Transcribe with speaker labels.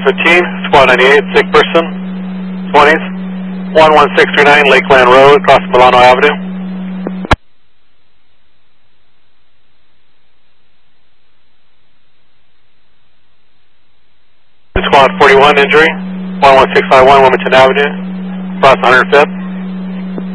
Speaker 1: Squad 15, Squad 98, sick person, 20s, 11639 Lakeland Road, across Milano Avenue. Squad 41, injury, 11651 Wilmington Avenue, across 105th.